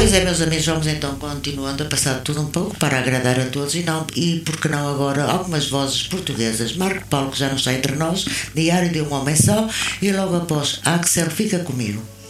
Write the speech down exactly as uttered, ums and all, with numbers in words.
Pois é, meus amigos, vamos então continuando a passar tudo um pouco para agradar a todos e não, e porque não agora, algumas vozes portuguesas. Marco Paulo, que já não está entre nós, Diário de um Homem Só, e logo após Axel, Fica Comigo.